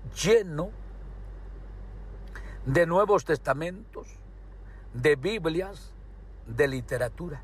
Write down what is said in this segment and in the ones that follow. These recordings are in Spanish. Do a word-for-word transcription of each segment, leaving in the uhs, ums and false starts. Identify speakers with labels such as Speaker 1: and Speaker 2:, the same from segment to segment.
Speaker 1: lleno de Nuevos Testamentos, de Biblias, de literatura.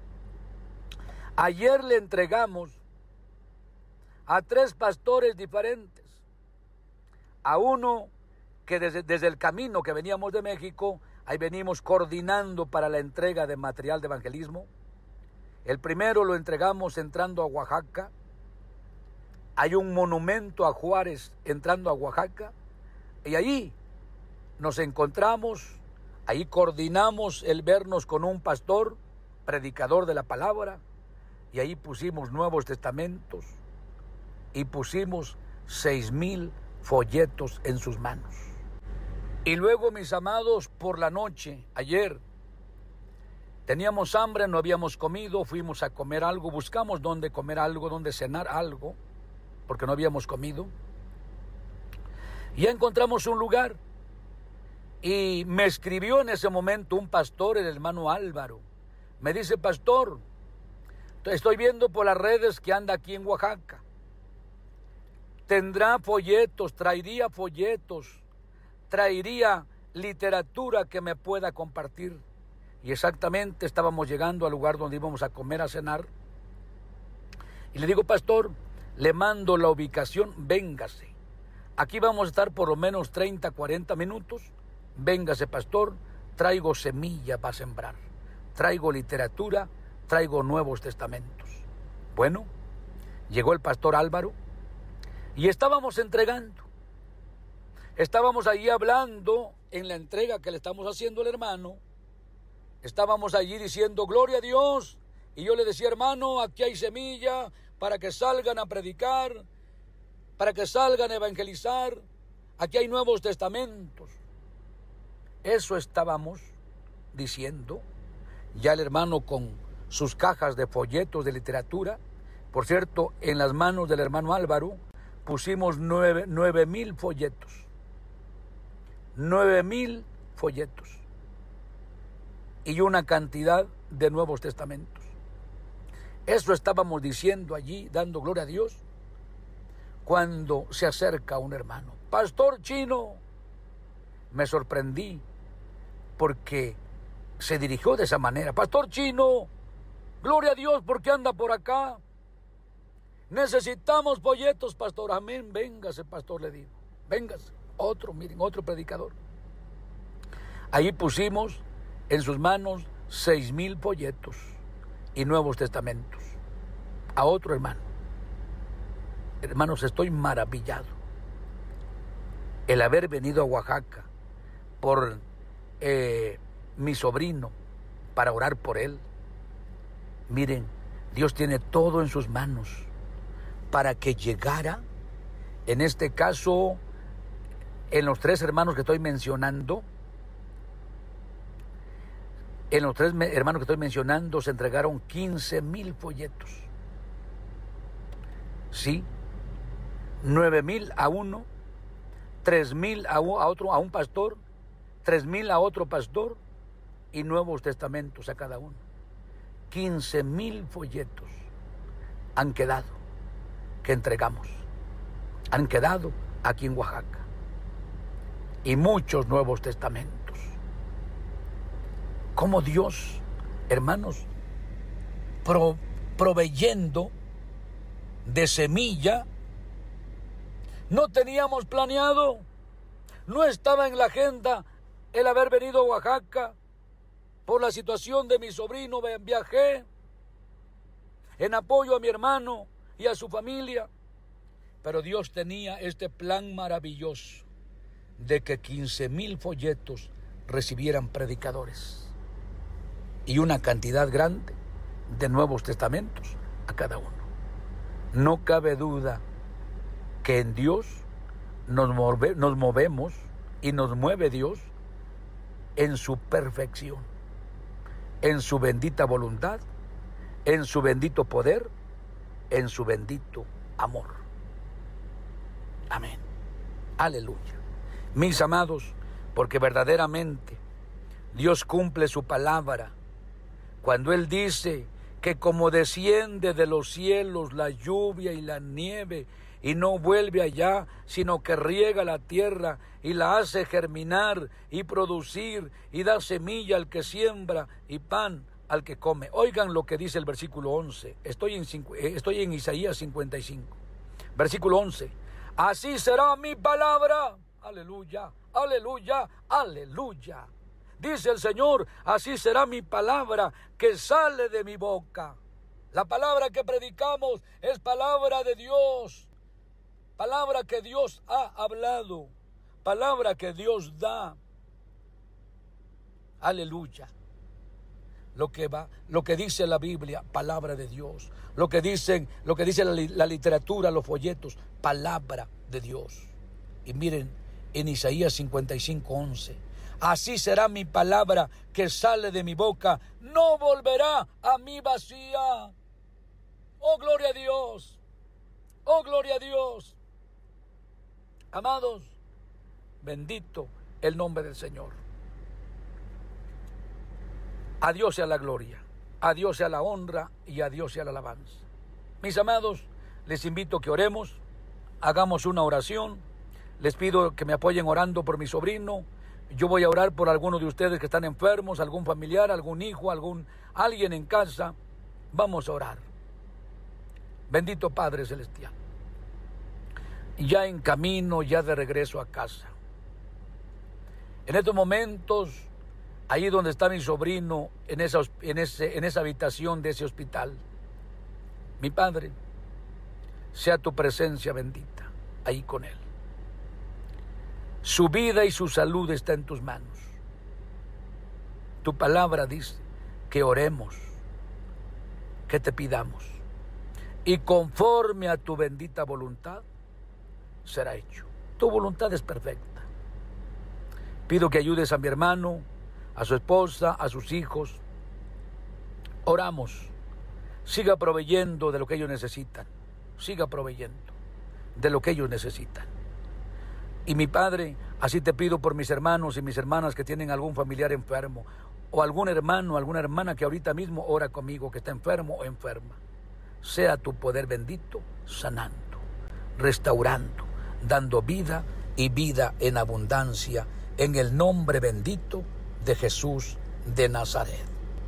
Speaker 1: Ayer le entregamos a tres pastores diferentes. A uno que desde, desde el camino que veníamos de México, ahí venimos coordinando para la entrega de material de evangelismo. El primero lo entregamos entrando a Oaxaca. Hay un monumento a Juárez entrando a Oaxaca. Y ahí nos encontramos, ahí coordinamos el vernos con un pastor, predicador de la palabra. Y ahí pusimos Nuevos Testamentos y pusimos seis mil folletos en sus manos. Y luego, mis amados, por la noche, ayer, teníamos hambre, no habíamos comido, fuimos a comer algo, buscamos dónde comer algo, dónde cenar algo, porque no habíamos comido. Y ya encontramos un lugar. Y me escribió en ese momento un pastor, el hermano Álvaro. Me dice: pastor, estoy viendo por las redes que anda aquí en Oaxaca. Tendrá folletos, traería folletos, traería literatura que me pueda compartir. Y exactamente estábamos llegando al lugar donde íbamos a comer, a cenar. Y le digo: pastor, le mando la ubicación, véngase. Aquí vamos a estar por lo menos treinta, cuarenta minutos. Véngase, pastor, traigo semilla para sembrar. Traigo literatura, traigo Nuevos Testamentos. Bueno, llegó el pastor Álvaro y estábamos entregando. Estábamos allí hablando en la entrega que le estamos haciendo al hermano. Estábamos allí diciendo: gloria a Dios. Y yo le decía: hermano, aquí hay semilla para que salgan a predicar, para que salgan a evangelizar. Aquí hay Nuevos Testamentos. Eso estábamos diciendo. Ya el hermano con sus cajas de folletos de literatura. Por cierto, en las manos del hermano Álvaro pusimos nueve, nueve mil folletos. Nueve mil folletos. Y una cantidad de Nuevos Testamentos. Eso estábamos diciendo allí, dando gloria a Dios, cuando se acerca un hermano. Pastor Chino. Me sorprendí porque se dirigió de esa manera. Pastor Chino, gloria a Dios, porque anda por acá. Necesitamos folletos, pastor. Amén, véngase, pastor, le digo. Véngase. Otro, miren, otro predicador. Ahí pusimos en sus manos seis mil folletos y Nuevos Testamentos. A otro hermano. Hermanos, estoy maravillado. El haber venido a Oaxaca por eh, mi sobrino para orar por él. Miren, Dios tiene todo en sus manos para que llegara, en este caso, en los tres hermanos que estoy mencionando, en los tres hermanos que estoy mencionando se entregaron quince mil folletos. Sí, nueve mil a uno, tres mil a, a otro, a un pastor, tres mil a otro pastor y Nuevos Testamentos a cada uno. quince mil folletos han quedado, que entregamos. Han quedado aquí en Oaxaca. Y muchos Nuevos Testamentos. Como Dios, hermanos, pro, proveyendo de semilla. No teníamos planeado, no estaba en la agenda el haber venido a Oaxaca. Por la situación de mi sobrino viajé en apoyo a mi hermano y a su familia. Pero Dios tenía este plan maravilloso de que quince mil folletos recibieran predicadores y una cantidad grande de Nuevos Testamentos a cada uno. No cabe duda que en Dios nos, move, nos movemos y nos mueve Dios en su perfección, en su bendita voluntad, en su bendito poder, en su bendito amor. Amén. Aleluya. Mis amados, porque verdaderamente Dios cumple su palabra cuando Él dice que como desciende de los cielos la lluvia y la nieve y no vuelve allá, sino que riega la tierra y la hace germinar y producir y da semilla al que siembra y pan al que come. Oigan lo que dice el versículo once. Estoy en, estoy en Isaías cincuenta y cinco. Versículo once. Así será mi palabra. Aleluya, aleluya, aleluya. Dice el Señor, así será mi palabra que sale de mi boca. La palabra que predicamos es palabra de Dios. Palabra que Dios ha hablado. Palabra que Dios da. Aleluya. Lo que va, lo que dice la Biblia, palabra de Dios. Lo que dicen, lo que dice la, la literatura, los folletos, palabra de Dios. Y miren, en Isaías cincuenta y cinco, once. Así será mi palabra que sale de mi boca, no volverá a mí vacía. Oh, gloria a Dios. Oh, gloria a Dios. Amados, bendito el nombre del Señor. A Dios sea la gloria, a Dios sea la honra y a Dios sea la alabanza. Mis amados, les invito a que oremos, hagamos una oración. Les pido que me apoyen orando por mi sobrino. Yo voy a orar por algunos de ustedes que están enfermos, algún familiar, algún hijo, algún alguien en casa. Vamos a orar. Bendito Padre Celestial, ya en camino, ya de regreso a casa. En estos momentos, ahí donde está mi sobrino, en esa, en ese, en esa habitación de ese hospital, mi Padre, sea tu presencia bendita ahí con él. Su vida y su salud está en tus manos. Tu palabra dice que oremos, que te pidamos, y conforme a tu bendita voluntad será hecho. Tu voluntad es perfecta. Pido que ayudes a mi hermano, a su esposa, a sus hijos. Oramos. Siga proveyendo de lo que ellos necesitan. Siga proveyendo de lo que ellos necesitan. Y mi Padre, así te pido por mis hermanos y mis hermanas que tienen algún familiar enfermo, o algún hermano, alguna hermana que ahorita mismo ora conmigo, que está enfermo o enferma. Sea tu poder bendito, sanando, restaurando, dando vida y vida en abundancia, en el nombre bendito de Jesús de Nazaret.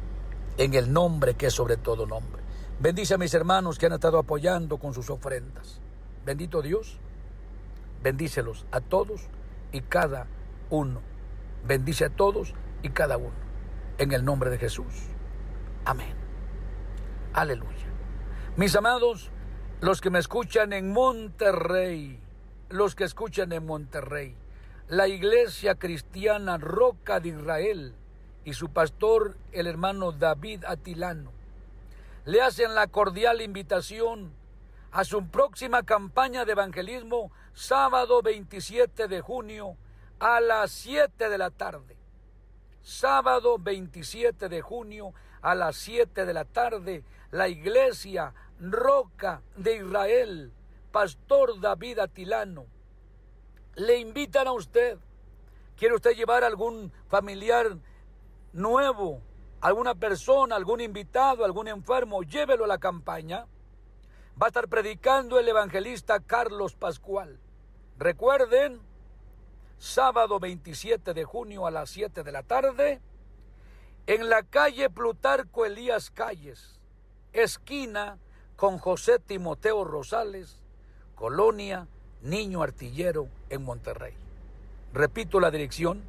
Speaker 1: En el nombre que es sobre todo nombre. Bendice a mis hermanos que han estado apoyando con sus ofrendas. Bendito Dios, bendícelos a todos y cada uno. Bendice a todos y cada uno. En el nombre de Jesús. Amén. Aleluya. Mis amados, los que me escuchan en Monterrey, los que escuchan en Monterrey, la Iglesia Cristiana Roca de Israel y su pastor, el hermano David Atilano, le hacen la cordial invitación a su próxima campaña de evangelismo, sábado veintisiete de junio a las siete de la tarde. Sábado veintisiete de junio a las siete de la tarde, la Iglesia Roca de Israel, pastor David Atilano, le invitan a usted. ¿Quiere usted llevar a algún familiar nuevo, alguna persona, algún invitado, algún enfermo? Llévelo a la campaña. Va a estar predicando el evangelista Carlos Pascual. Recuerden, sábado veintisiete de junio a las siete de la tarde, en la calle Plutarco Elías Calles, esquina con José Timoteo Rosales, Colonia Niño Artillero, en Monterrey. Repito la dirección: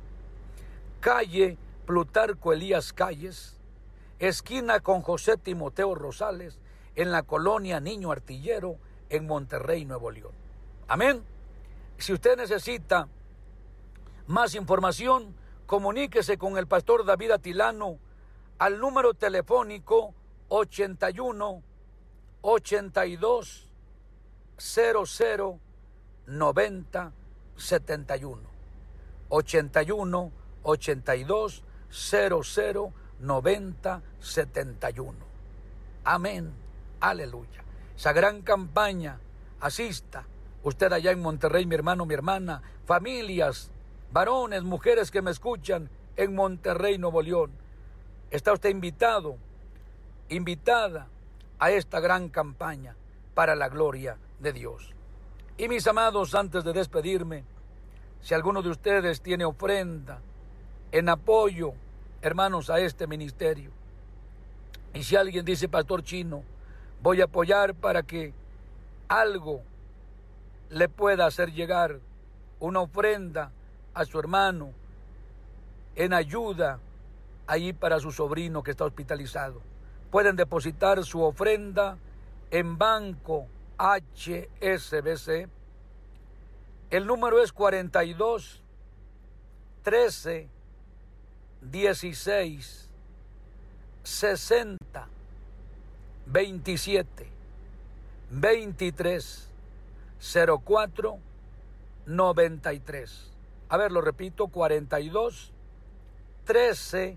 Speaker 1: calle Plutarco Elías Calles, esquina con José Timoteo Rosales, en la Colonia Niño Artillero, en Monterrey, Nuevo León. Amén. Si usted necesita más información, comuníquese con el pastor David Atilano al número telefónico ochenta y uno, ochenta y dos, cero cero, noventa, setenta y uno. ochenta y uno, ochenta y dos, cero cero, noventa, setenta y uno. Amén. Aleluya. Esa gran campaña, asista. Usted allá en Monterrey, mi hermano, mi hermana, familias, varones, mujeres que me escuchan en Monterrey, Nuevo León. Está usted invitado, invitada a esta gran campaña para la gloria de Dios. Y mis amados, antes de despedirme, si alguno de ustedes tiene ofrenda en apoyo, hermanos, a este ministerio, y si alguien dice, Pastor Chino, voy a apoyar para que algo le pueda hacer llegar una ofrenda a su hermano en ayuda ahí para su sobrino que está hospitalizado, pueden depositar su ofrenda en Banco H S B C. El número es cuarenta y dos, trece, dieciséis, sesenta, veintisiete, veintitrés, cero cuatro, noventa y tres. A ver, lo repito, cuarenta y dos, trece,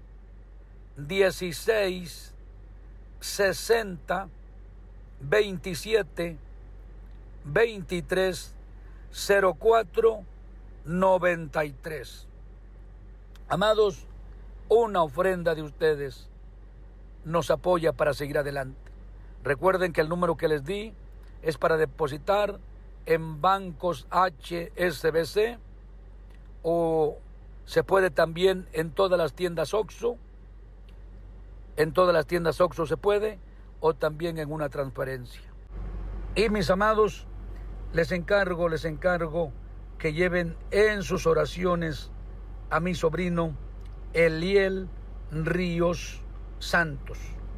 Speaker 1: dieciséis, sesenta, veintisiete, veintitrés, cero cuatro, noventa y tres. Amados, una ofrenda de ustedes nos apoya para seguir adelante. Recuerden que el número que les di es para depositar en bancos H S B C, o se puede también en todas las tiendas Oxxo, en todas las tiendas Oxxo se puede, o también en una transferencia. Y mis amados, les encargo, les encargo que lleven en sus oraciones a mi sobrino Eliel Ríos Santos.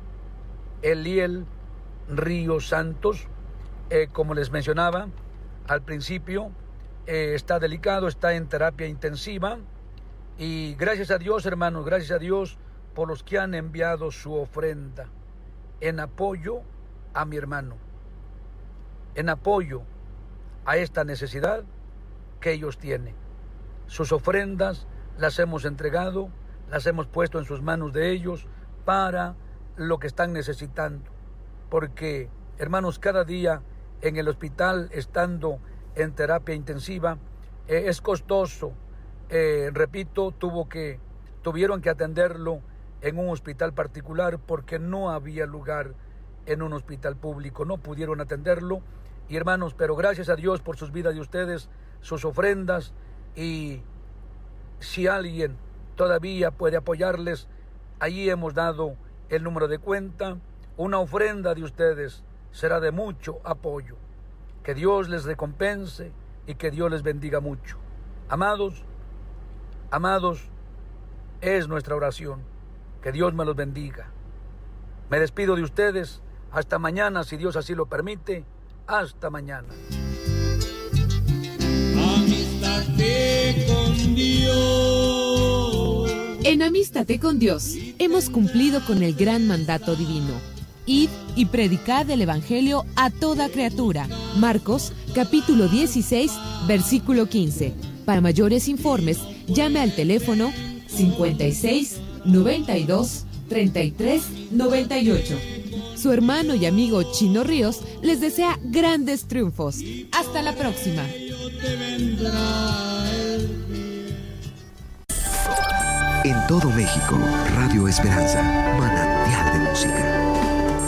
Speaker 1: Eliel Ríos Santos, eh, como les mencionaba al principio, eh, está delicado, está en terapia intensiva, y gracias a Dios, hermanos, gracias a Dios por los que han enviado su ofrenda en apoyo a mi hermano, en apoyo a esta necesidad que ellos tienen. Sus ofrendas las hemos entregado, las hemos puesto en sus manos de ellos para lo que están necesitando, porque, hermanos, cada día en el hospital, estando en terapia intensiva, eh, es costoso. Eh, repito, tuvo que, tuvieron que atenderlo en un hospital particular porque no había lugar en un hospital público, no pudieron atenderlo. Y hermanos, pero gracias a Dios por sus vidas de ustedes, sus ofrendas, y si alguien todavía puede apoyarles, allí hemos dado el número de cuenta. Una ofrenda de ustedes será de mucho apoyo. Que Dios les recompense y que Dios les bendiga mucho. Amados, amados, es nuestra oración. Que Dios me los bendiga. Me despido de ustedes. Hasta mañana, si Dios así lo permite. Hasta mañana. Amístate con
Speaker 2: Dios. En Amístate con Dios hemos cumplido con el gran mandato divino. Id y predicad el Evangelio a toda criatura. Marcos, capítulo dieciséis, versículo quince. Para mayores informes, llame al teléfono cincuenta y seis, noventa y dos, treinta y tres, noventa y ocho. Su hermano y amigo Chino Ríos les desea grandes triunfos. Hasta la próxima.
Speaker 3: En todo México, Radio Esperanza, Maná.